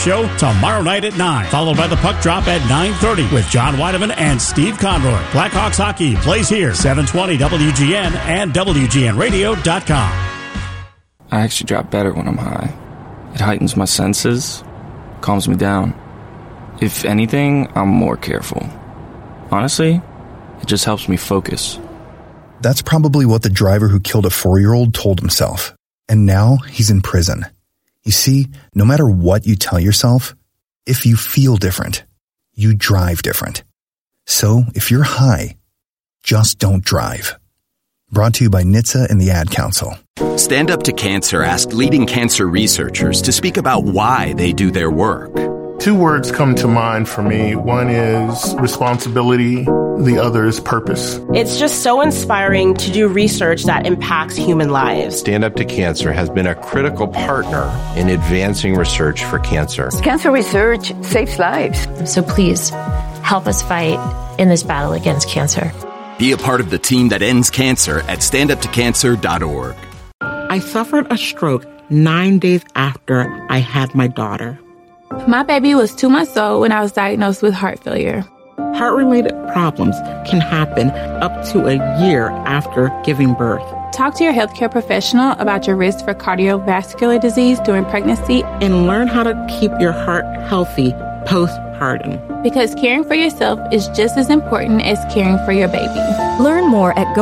Show tomorrow night at 9, followed by the Puck Drop at 9:30 with John Weideman and Steve Conroy. Blackhawks hockey plays here, 720 WGN and WGNradio.com. I actually drop better when I'm high. It heightens my senses, calms me down. If anything, I'm more careful. Honestly, it just helps me focus. That's probably what the driver who killed a 4-year-old told himself. And now he's in prison. You see, no matter what you tell yourself, if you feel different, you drive different. So if you're high, just don't drive. Brought to you by NHTSA and the Ad Council. Stand Up to Cancer asked leading cancer researchers to speak about why they do their work. 2 words come to mind for me. One is responsibility. The other is purpose. It's just so inspiring to do research that impacts human lives. Stand Up to Cancer has been a critical partner in advancing research for cancer. Cancer research saves lives. So please, help us fight in this battle against cancer. Be a part of the team that ends cancer at standuptocancer.org. I suffered a stroke 9 days after I had my daughter. My baby was 2 months old when I was diagnosed with heart failure. Heart-related problems can happen up to a year after giving birth. Talk to your healthcare professional about your risk for cardiovascular disease during pregnancy and learn how to keep your heart healthy postpartum. Because caring for yourself is just as important as caring for your baby. Learn more at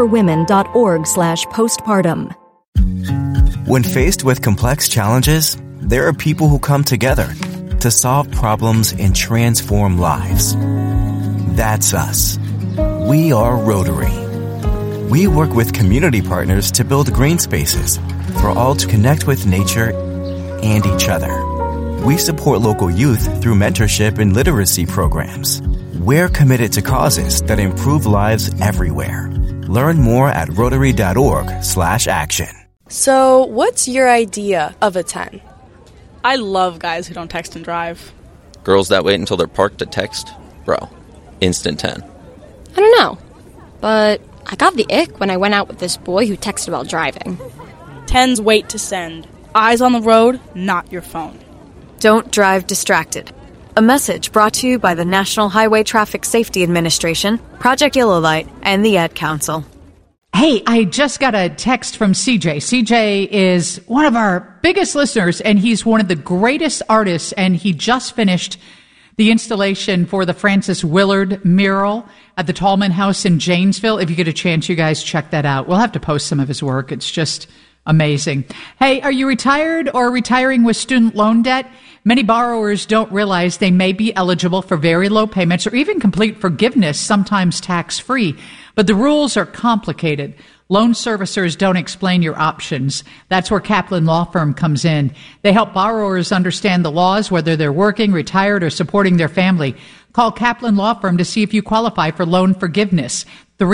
goredforwomen.org/postpartum. When faced with complex challenges, there are people who come together to solve problems and transform lives. That's us. We are Rotary. We work with community partners to build green spaces for all to connect with nature and each other. We support local youth through mentorship and literacy programs. We're committed to causes that improve lives everywhere. Learn more at Rotary.org/action. So, what's your idea of a 10? I love guys who don't text and drive. Girls that wait until they're parked to text? Bro, instant 10. I don't know, but I got the ick when I went out with this boy who texted while driving. 10s wait to send. Eyes on the road, not your phone. Don't drive distracted. A message brought to you by the National Highway Traffic Safety Administration, Project Yellow Light, and the Ad Council. Hey, I just got a text from CJ. CJ is one of our biggest listeners, and he's one of the greatest artists, and he just finished the installation for the Francis Willard mural at the Tallman House in Janesville. If you get a chance, you guys check that out. We'll have to post some of his work. It's just amazing. Hey, are you retired or retiring with student loan debt? Many borrowers don't realize they may be eligible for very low payments or even complete forgiveness, sometimes tax-free. But the rules are complicated. Loan servicers don't explain your options. That's where Kaplan Law Firm comes in. They help borrowers understand the laws, whether they're working, retired, or supporting their family. Call Kaplan Law Firm to see if you qualify for loan forgiveness.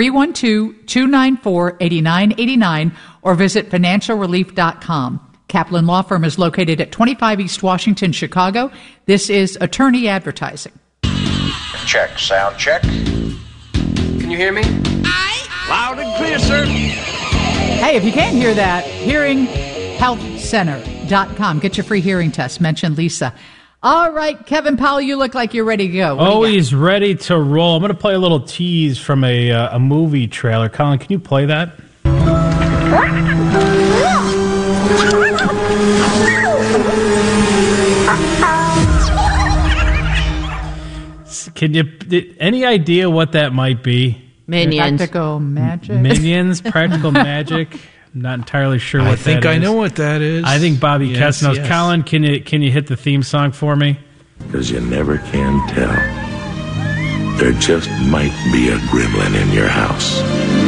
312-294-8989 or visit financialrelief.com. Kaplan Law Firm is located at 25 East Washington, Chicago. This is attorney advertising. Check, sound check. Can you hear me? Loud and clear, sir. Hey, if you can't hear that, hearinghealthcenter.com. Get your free hearing test. Mention Lisa. All right, Kevin Powell, you look like you're ready to go. Always ready to roll. I'm going to play a little tease from a movie trailer. Colin, can you play that? Can you? Any idea what that might be? Minions. Practical magic. Minions, practical magic. I'm not entirely sure what that is. I think I know what that is. I think Bobby Kess knows. Yes. Colin, can you hit the theme song for me? Because you never can tell. There just might be a gremlin in your house.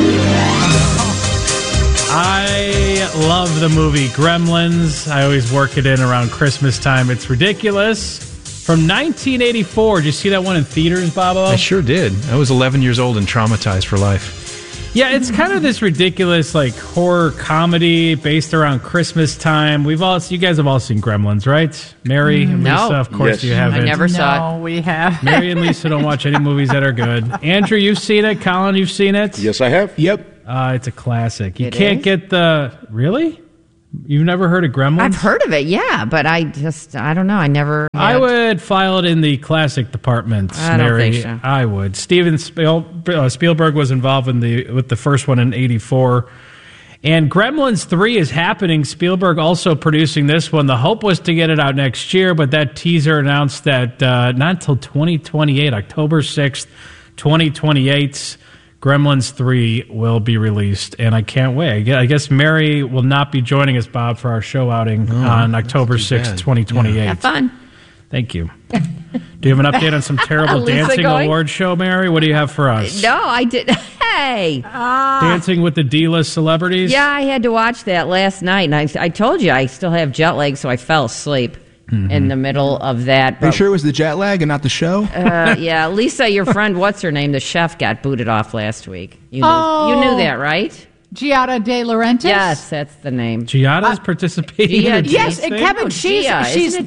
I love the movie Gremlins. I always work it in around Christmas time. It's ridiculous. From 1984. Did you see that one in theaters, Bobo? I sure did. I was 11 years old and traumatized for life. Yeah, it's kind of this ridiculous like horror comedy based around Christmas time. You guys have all seen Gremlins, right? Mary and Lisa, of course you haven't. I never saw it. No, we have. Mary and Lisa don't watch any movies that are good. Andrew, you've seen it. Colin, you've seen it? Yes, I have. Yep. It's a classic. You can't get the... Really? You've never heard of Gremlins? I've heard of it, yeah, but I don't know. I never had. I would file it in the classic department, I don't Mary. think so. I would. Steven Spielberg was involved with the first one in 1984. And Gremlins 3 is happening. Spielberg also producing this one. The hope was to get it out next year, but that teaser announced that not until 2028, October 6th, 2028. Gremlins 3 will be released, and I can't wait. I guess Mary will not be joining us, Bob, for our show outing on October 6th, 2028. Have fun. Thank you. Do you have an update on some terrible dancing award show, Mary? What do you have for us? No, I did. Hey. Dancing with the D-list celebrities? Yeah, I had to watch that last night, and I told you I still have jet lag, so I fell asleep. In the middle of that. Are you sure it was the jet lag and not the show? Yeah, Lisa, your friend, what's her name? The chef got booted off last week. You knew that, right? Giada De Laurentiis? Yes, that's the name. Giada's participating in Yes, and Kevin, she's Isn't it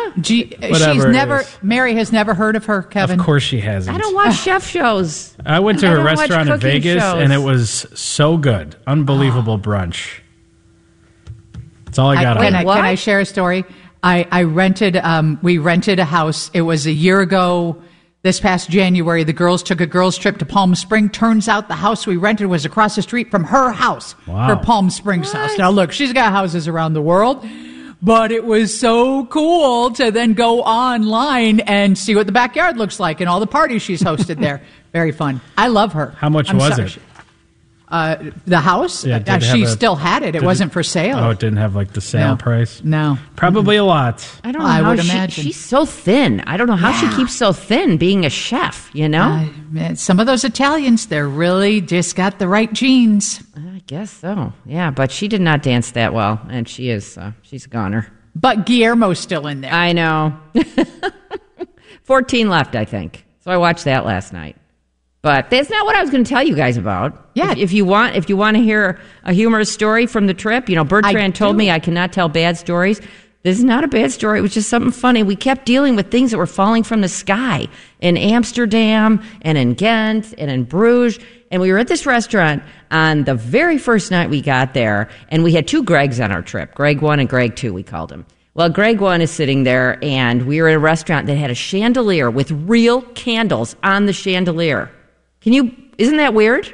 Gia? Mary has never heard of her, Kevin. Of course she hasn't. I don't watch chef shows. I went to a don't watch restaurant in cooking Vegas, shows. and it was so good. Unbelievable brunch. That's all I got on it. Can I share a story? We rented a house. It was a year ago. This past January, the girls took a girls' trip to Palm Springs. Turns out the house we rented was across the street from her house, her Palm Springs house. Now, look, she's got houses around the world, but it was so cool to then go online and see what the backyard looks like and all the parties she's hosted there. Very fun. I love her. How much was it? The house? Yeah, she still had it. It wasn't for sale. Oh, it didn't have like the sale price? No. Probably a lot. I don't know how would imagine. She's so thin. I don't know how she keeps so thin being a chef, you know? Some of those Italians, they're really just got the right genes. I guess so. Yeah, but she did not dance that well, and she's a goner. But Guillermo's still in there. I know. 14 left, I think. So I watched that last night. But that's not what I was going to tell you guys about. Yeah. If you want to hear a humorous story from the trip, Bertrand told me I cannot tell bad stories. This is not a bad story. It was just something funny. We kept dealing with things that were falling from the sky in Amsterdam and in Ghent and in Bruges. And we were at this restaurant on the very first night we got there, and we had two Gregs on our trip. Greg 1 and Greg 2, we called them. Well, Greg 1 is sitting there, and we were at a restaurant that had a chandelier with real candles on the chandelier. Isn't that weird?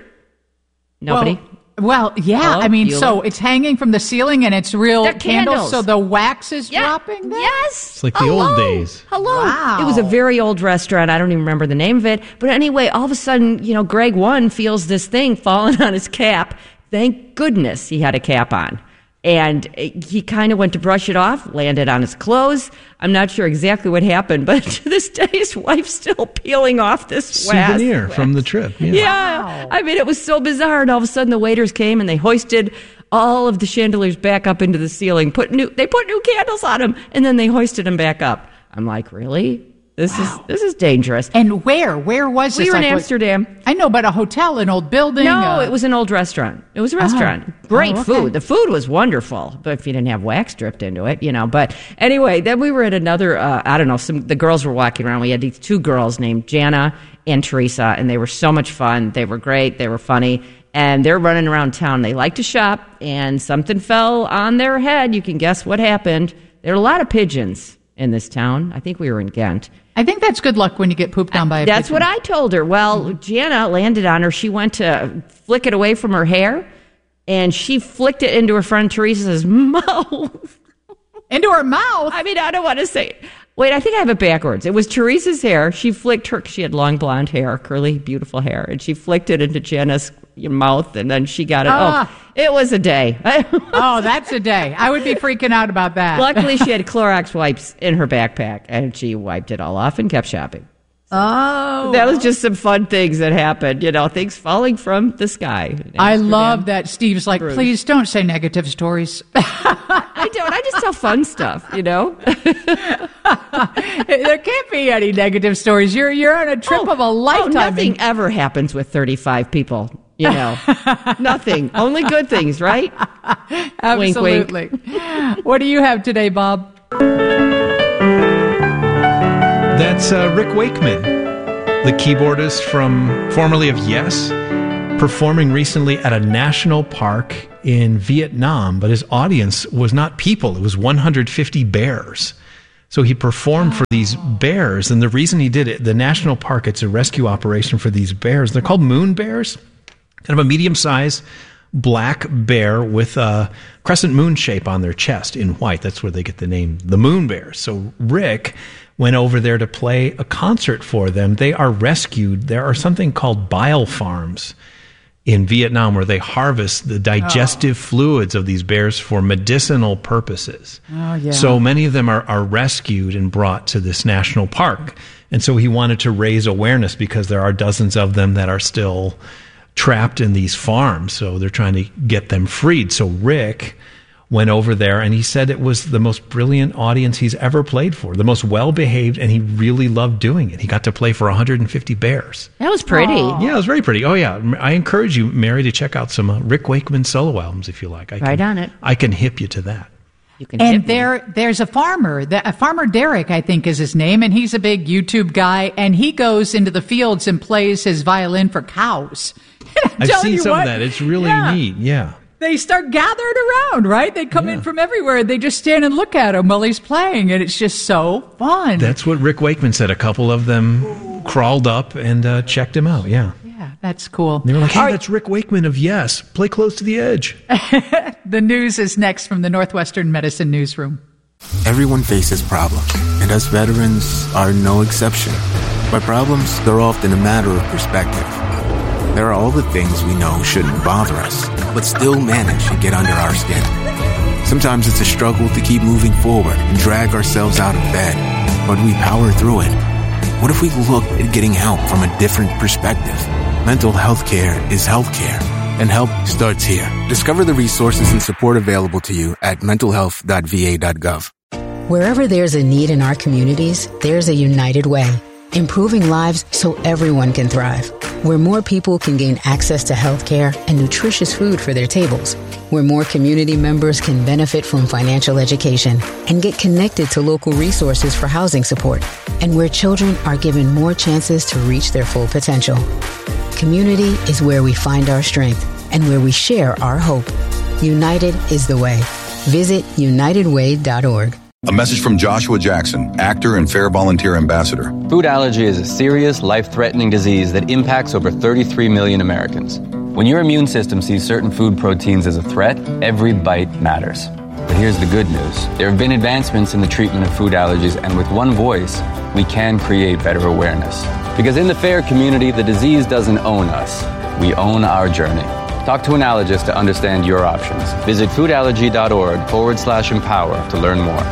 Nobody? Well, yeah. Hello? I mean, Bueller? So it's hanging from the ceiling and it's real They're candles, so the wax is dropping there? Yes. It's like the old days. Hello. Wow. It was a very old restaurant. I don't even remember the name of it. But anyway, all of a sudden, Greg 1 feels this thing falling on his cap. Thank goodness he had a cap on. And he kind of went to brush it off, landed on his clothes. I'm not sure exactly what happened, but to this day, his wife's still peeling off this souvenir from the trip. Yeah. Wow. I mean, it was so bizarre. And all of a sudden, the waiters came and they hoisted all of the chandeliers back up into the ceiling. They put new candles on them, and then they hoisted them back up. I'm like, really? This is dangerous. And where? Where was this? We were in Amsterdam. I know, but a hotel, an old building? No, it was an old restaurant. It was a restaurant. Great okay. food. The food was wonderful, but if you didn't have wax dripped into it, But anyway, then we were at another, the girls were walking around. We had these two girls named Jana and Teresa, and they were so much fun. They were great. They were funny. And they're running around town. They like to shop, and something fell on their head. You can guess what happened. There are a lot of pigeons in this town. I think we were in Ghent. I think that's good luck when you get pooped on by a pigeon. That's what I told her. Well, Jana landed on her. She went to flick it away from her hair, and she flicked it into her friend Teresa's mouth. Into her mouth? I mean, I don't want to say it. Wait, I think I have it backwards. It was Teresa's hair. She flicked her. She had long blonde hair, curly, beautiful hair, and she flicked it into Jana's mouth, and then she got it. It was a day. That's a day. I would be freaking out about that. Luckily, she had Clorox wipes in her backpack, and she wiped it all off and kept shopping. So that was just some fun things that happened, things falling from the sky. I love that Steve's like, please don't say negative stories. I don't. I just tell fun stuff, There can't be any negative stories. You're on a trip of a lifetime. Nothing ever happens with 35 people. Nothing. Only good things, right? Absolutely. Wink, wink. What do you have today, Bob? That's Rick Wakeman, the keyboardist formerly of Yes, performing recently at a national park in Vietnam, but his audience was not people. It was 150 bears. So he performed for these bears, and the reason he did it, the national park, it's a rescue operation for these bears. They're called moon bears, kind of a medium-sized black bear with a crescent moon shape on their chest in white. That's where they get the name, the Moon Bears. So Rick went over there to play a concert for them. They are rescued. There are something called bile farms in Vietnam where they harvest the digestive fluids of these bears for medicinal purposes. Oh, yeah. So many of them are rescued and brought to this national park. And so he wanted to raise awareness because there are dozens of them that are still trapped in these farms. So they're trying to get them freed. So Rick went over there, and he said it was the most brilliant audience he's ever played for, the most well-behaved, and he really loved doing it. He got to play for 150 bears. That was pretty. Aww. Yeah, it was very pretty. Oh, yeah. I encourage you, Mary, to check out some Rick Wakeman solo albums if you like. Right on it. I can hip you to that. You can and there's a farmer, Farmer Derek, I think is his name, and he's a big YouTube guy, and he goes into the fields and plays his violin for cows. I've seen some of that. It's really neat. Yeah. They start gathering around, right? They come in from everywhere. And they just stand and look at him while he's playing, and it's just so fun. That's what Rick Wakeman said. A couple of them crawled up and checked him out. Yeah. Yeah, that's cool. And they were like, hey, that's Rick Wakeman of Yes. Play Close to the Edge. The news is next from the Northwestern Medicine Newsroom. Everyone faces problems, and us veterans are no exception. But problems, they're often a matter of perspective. There are all the things we know shouldn't bother us, but still manage to get under our skin. Sometimes it's a struggle to keep moving forward and drag ourselves out of bed, but we power through it. What if we look at getting help from a different perspective? Mental health care is healthcare, and help starts here. Discover the resources and support available to you at mentalhealth.va.gov. Wherever there's a need in our communities, there's a United Way. Improving lives so everyone can thrive. Where more people can gain access to health care and nutritious food for their tables. Where more community members can benefit from financial education and get connected to local resources for housing support. And where children are given more chances to reach their full potential. Community is where we find our strength and where we share our hope. United is the way. Visit unitedway.org. A message from Joshua Jackson, actor and Fair Volunteer Ambassador. Food allergy is a serious, life-threatening disease that impacts over 33 million Americans. When your immune system sees certain food proteins as a threat, every bite matters. But here's the good news. There have been advancements in the treatment of food allergies, and with one voice, we can create better awareness. Because in the FAIR community, the disease doesn't own us. We own our journey. Talk to an allergist to understand your options. Visit foodallergy.org/empower to learn more.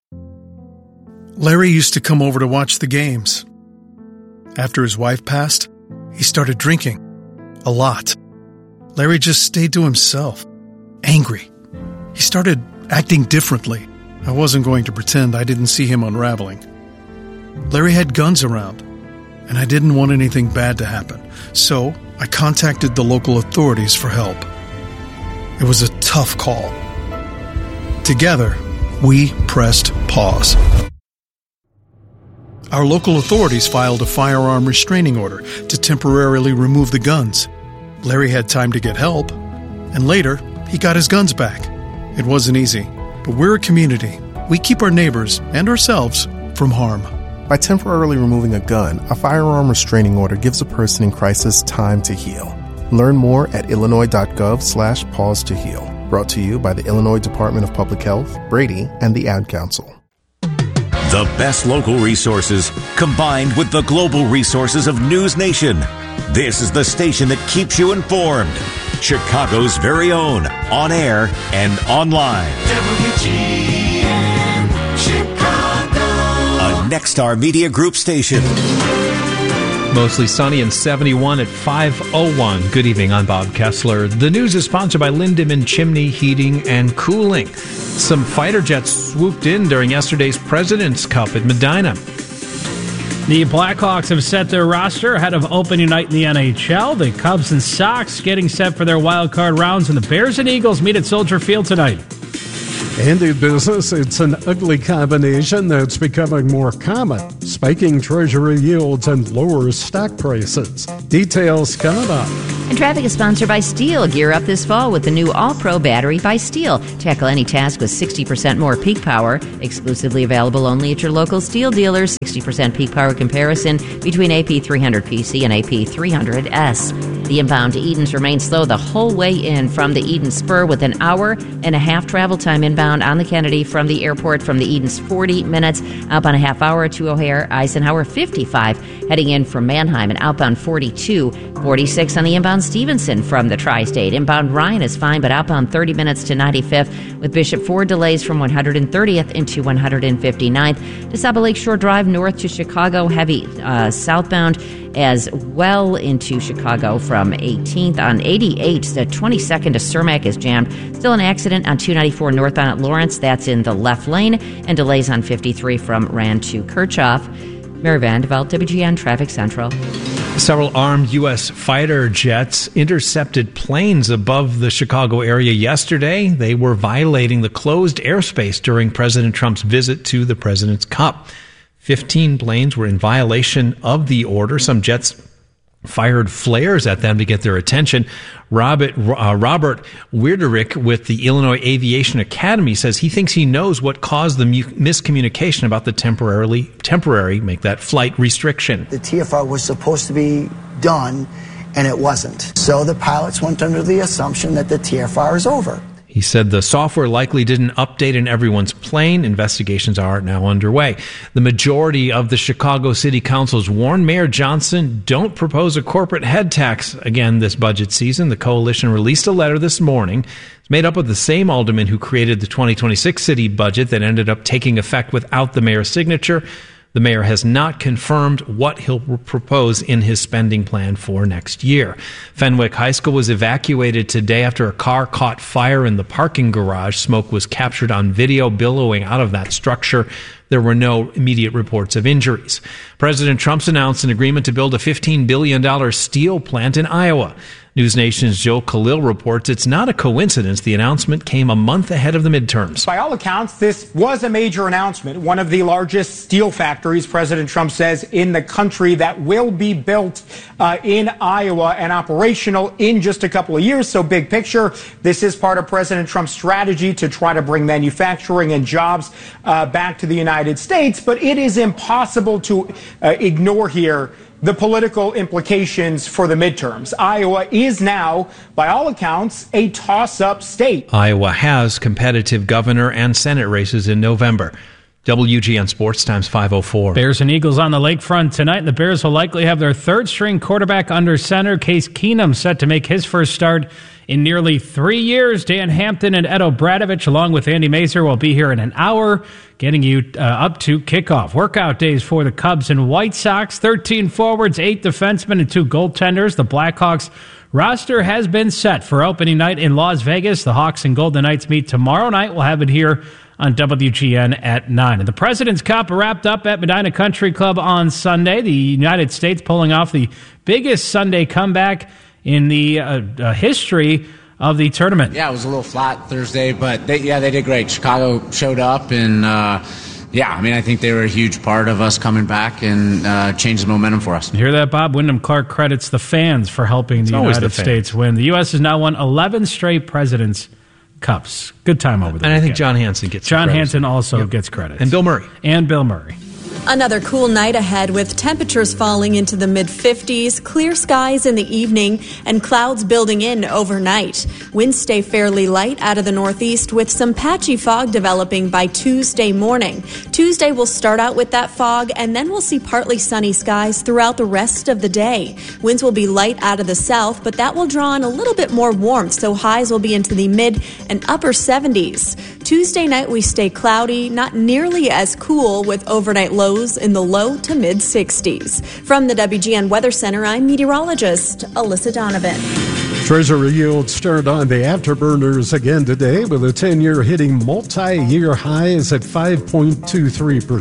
Larry used to come over to watch the games. After his wife passed, he started drinking. A lot. Larry just stayed to himself. Angry. He started acting differently. I wasn't going to pretend I didn't see him unraveling. Larry had guns around, and I didn't want anything bad to happen. So I contacted the local authorities for help. It was a tough call. Together, we pressed pause. Our local authorities filed a firearm restraining order to temporarily remove the guns. Larry had time to get help, and later, he got his guns back. It wasn't easy, but we're a community. We keep our neighbors and ourselves from harm. By temporarily removing a gun, a firearm restraining order gives a person in crisis time to heal. Learn more at illinois.gov/pause to heal. Brought to you by the Illinois Department of Public Health, Brady, and the Ad Council. The best local resources combined with the global resources of News Nation. This is the station that keeps you informed. Chicago's very own, on air and online. WGN Chicago. A Nexstar Media Group station. Mostly sunny and 71 at 5:01. Good evening, I'm Bob Kessler. The news is sponsored by Lindemann Chimney Heating and Cooling. Some fighter jets swooped in during yesterday's President's Cup at Medina. The Blackhawks have set their roster ahead of opening night in the NHL. The Cubs and Sox getting set for their wild card rounds, and the Bears and Eagles meet at Soldier Field tonight. And in business, it's an ugly combination that's becoming more common. Spiking Treasury yields and lower stock prices. Details coming up. And traffic is sponsored by Steel. Gear up this fall with the new All-Pro battery by Steel. Tackle any task with 60% more peak power. Exclusively available only at your local Steel dealers. 60% peak power comparison between AP300PC and AP300S. The inbound to Edens remains slow the whole way in from the Edens Spur with an hour and a half travel time inbound on the Kennedy from the airport from the Edens 40 minutes. Outbound a half hour to O'Hare, Eisenhower 55. Heading in from Mannheim and outbound 42. 46 on the inbound Stevenson from the Tri-State. Inbound Ryan is fine, but outbound 30 minutes to 95th with Bishop Ford delays from 130th into 159th. To Saba Lakeshore Drive north to Chicago, heavy southbound as well into Chicago from 18th on 88. The 22nd to Cermak is jammed. Still an accident on 294 northbound at Lawrence. That's in the left lane. And delays on 53 from Rand to Kirchhoff. Mary Vandeveld, WGN Traffic Central. Several armed U.S. fighter jets intercepted planes above the Chicago area yesterday. They were violating the closed airspace during President Trump's visit to the President's Cup. 15 planes were in violation of the order. Some jets fired flares at them to get their attention. Robert Wierderick with the Illinois Aviation Academy says he thinks he knows what caused the miscommunication about the temporary make that flight restriction. The TFR was supposed to be done, and it wasn't. So the pilots went under the assumption that the TFR is over. He said the software likely didn't update in everyone's plane. Investigations are now underway. The majority of the Chicago City Council's warned Mayor Johnson don't propose a corporate head tax again this budget season. The coalition released a letter this morning. It's made up of the same aldermen who created the 2026 city budget that ended up taking effect without the mayor's signature. The mayor has not confirmed what he'll propose in his spending plan for next year. Fenwick High School was evacuated today after a car caught fire in the parking garage. Smoke was captured on video billowing out of that structure. There were no immediate reports of injuries. President Trump's announced an agreement to build a $15 billion steel plant in Iowa. News Nation's Joe Khalil reports it's not a coincidence the announcement came a month ahead of the midterms. By all accounts, this was a major announcement. One of the largest steel factories, President Trump says, in the country that will be built in Iowa and operational in just a couple of years. So big picture, this is part of President Trump's strategy to try to bring manufacturing and jobs back to the United States. But it is impossible to ignore here the political implications for the midterms. Iowa is now, by all accounts, a toss-up state. Iowa has competitive governor and Senate races in November. WGN Sports Times 5:04. Bears and Eagles on the lakefront tonight. The Bears will likely have their third-string quarterback under center. Case Keenum set to make his first start in nearly 3 years. Dan Hampton and Ed O'Bradovich, along with Andy Mazer, will be here in an hour, getting you up to kickoff. Workout days for the Cubs and White Sox. 13 forwards, 8 defensemen, and 2 goaltenders. The Blackhawks roster has been set for opening night in Las Vegas. The Hawks and Golden Knights meet tomorrow night. We'll have it here on WGN at 9. And the President's Cup wrapped up at Medina Country Club on Sunday. The United States pulling off the biggest Sunday comeback in the history of the tournament. Yeah, it was a little flat Thursday, but they did great. Chicago showed up, and I think they were a huge part of us coming back and changed the momentum for us. You hear that, Bob? Wyndham Clark credits the fans for helping the United States win. The U.S. has now won 11 straight President's Cups. Good time over there. And I think John Hanson gets John Hanson also gets credit. And Bill Murray. Another cool night ahead with temperatures falling into the mid-50s, clear skies in the evening, and clouds building in overnight. Winds stay fairly light out of the northeast with some patchy fog developing by Tuesday morning. Tuesday will start out with that fog, and then we'll see partly sunny skies throughout the rest of the day. Winds will be light out of the south, but that will draw in a little bit more warmth, so highs will be into the mid and upper 70s. Tuesday night we stay cloudy, not nearly as cool, with overnight lows in the low to mid 60s. From the WGN Weather Center, I'm meteorologist Alyssa Donovan. Treasury yields turned on the afterburners again today, with a 10-year hitting multi-year highs at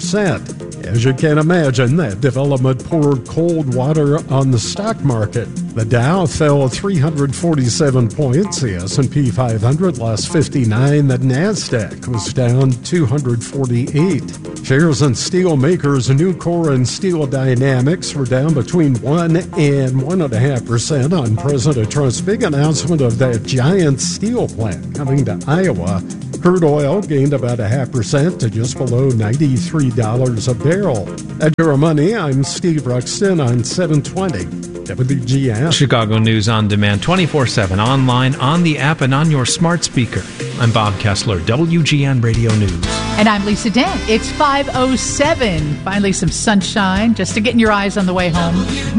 5.23%. As you can imagine, that development poured cold water on the stock market. The Dow fell 347 points. The S&P 500 lost 59. The NASDAQ was down 248. Shares in steel makers Nucor and Steel Dynamics were down between 1 and 1.5% on President Trump's big announcement of that giant steel plant coming to Iowa. Crude oil gained about 0.5% to just below $93 a barrel. At Your Money, I'm Steve Ruxton on 720 WGN. Chicago News on Demand, 24/7, online, on the app, and on your smart speaker. I'm Bob Kessler, WGN Radio News. And I'm Lisa Dent. It's 5:07. Finally some sunshine, just to get in your eyes on the way home.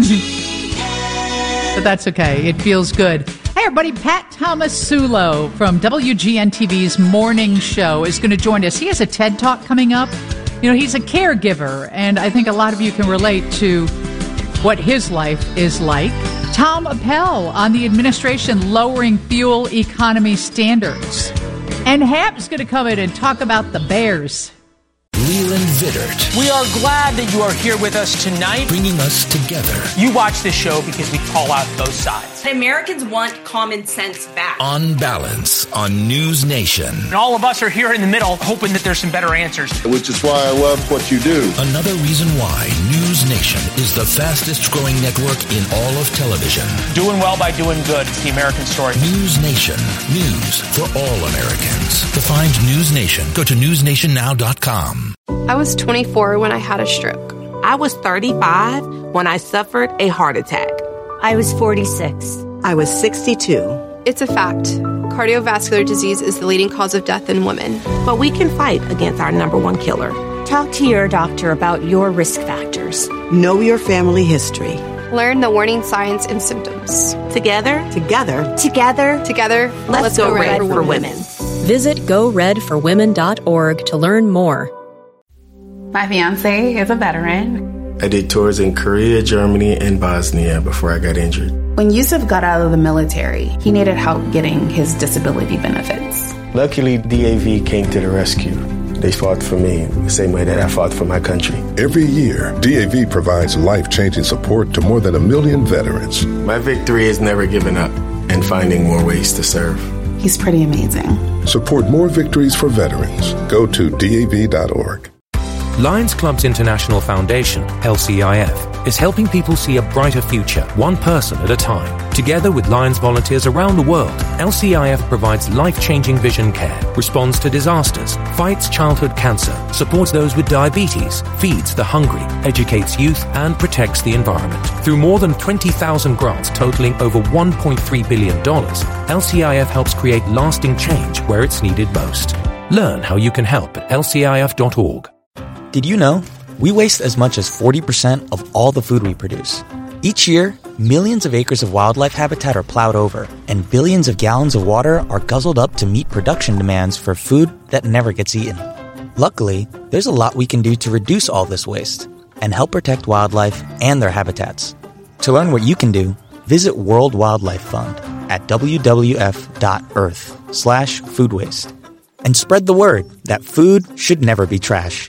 But that's okay. It feels good. Hey, everybody. Pat Tomasulo from WGN-TV's morning show is going to join us. He has a TED Talk coming up. You know, he's a caregiver, and I think a lot of you can relate to what his life is like. Tom Appel on the administration lowering fuel economy standards. And Hap's going to come in and talk about the Bears. Leland Vittert. We are glad that you are here with us tonight. Bringing us together. You watch this show because we call out both sides. Americans want common sense back. On Balance on News Nation. And all of us are here in the middle hoping that there's some better answers. Which is why I love what you do. Another reason why News Nation is the fastest growing network in all of television. Doing well by doing good. It's the American story. News Nation. News for all Americans. To find News Nation, go to newsnationnow.com. I was 24 when I had a stroke. I was 35 when I suffered a heart attack. I was 46. I was 62. It's a fact. Cardiovascular disease is the leading cause of death in women. But we can fight against our number one killer. Talk to your doctor about your risk factors. Know your family history. Learn the warning signs and symptoms. Together, let's go red for women. Visit GoRedForWomen.org to learn more. My fiance is a veteran. I did tours in Korea, Germany, and Bosnia before I got injured. When Yusuf got out of the military, he needed help getting his disability benefits. Luckily, DAV came to the rescue. They fought for me the same way that I fought for my country. Every year, DAV provides life-changing support to more than 1 million veterans. My victory is never giving up and finding more ways to serve. He's pretty amazing. Support more victories for veterans. Go to DAV.org. Lions Clubs International Foundation, LCIF, is helping people see a brighter future, one person at a time. Together with Lions volunteers around the world, LCIF provides life-changing vision care, responds to disasters, fights childhood cancer, supports those with diabetes, feeds the hungry, educates youth, and protects the environment. Through more than 20,000 grants totaling over $1.3 billion, LCIF helps create lasting change where it's needed most. Learn how you can help at lcif.org. Did you know we waste as much as 40% of all the food we produce? Each year, millions of acres of wildlife habitat are plowed over, and billions of gallons of water are guzzled up to meet production demands for food that never gets eaten. Luckily, there's a lot we can do to reduce all this waste and help protect wildlife and their habitats. To learn what you can do, visit World Wildlife Fund at wwf.earth/food waste. And spread the word that food should never be trash.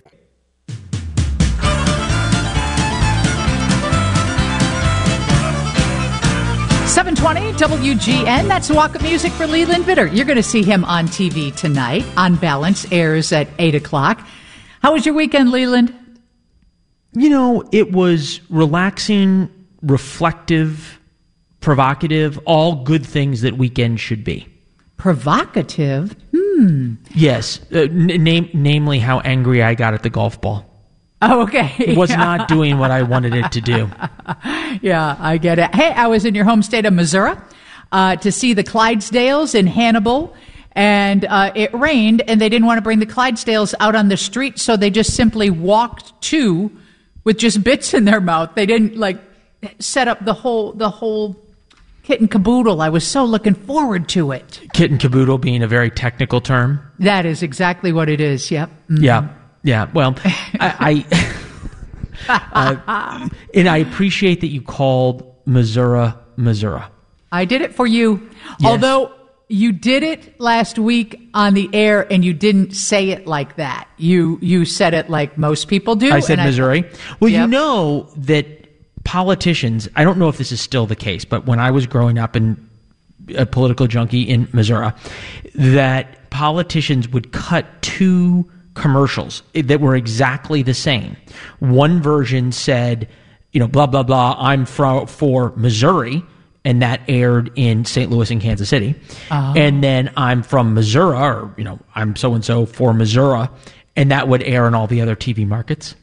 720 WGN. That's Walk of Music for Leland Vittert. You're going to see him on TV tonight. On Balance airs at 8 o'clock. How was your weekend, Leland? You know, it was relaxing, reflective, provocative, all good things that weekends should be. Provocative? Yes. Namely how angry I got at the golf ball. Oh, okay. It was not doing what I wanted it to do. Yeah, I get it. Hey, I was in your home state of Missouri to see the Clydesdales in Hannibal, and it rained, and they didn't want to bring the Clydesdales out on the street, so they just simply walked with just bits in their mouth. They didn't, set up the whole kit and caboodle. I was so looking forward to it. Kit and caboodle being a very technical term. That is exactly what it is, yep. Mm-hmm. Yeah. Well, I and I appreciate that you called Missouri. I did it for you. Yes. Although you did it last week on the air and you didn't say it like that. You said it like most people do. I said Missouri. Well, Yep. You know that politicians, I don't know if this is still the case, but when I was growing up and a political junkie in Missouri, that politicians would cut two commercials that were exactly the same. One version said, blah, blah, blah, I'm for Missouri, and that aired in St. Louis and Kansas City. And then I'm from Missouri, or, I'm so-and-so for Missouri, and that would air in all the other TV markets.